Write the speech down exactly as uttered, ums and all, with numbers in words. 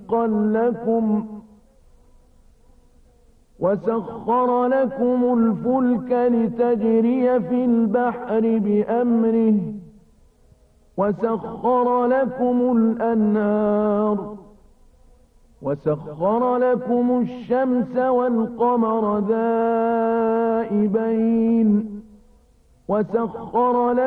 رزقا لكم وسخر لكم الفلك لتجري في البحر بأمره وسخر لكم الأنهار وسخر لكم الشمس والقمر دائبين وسخر لكم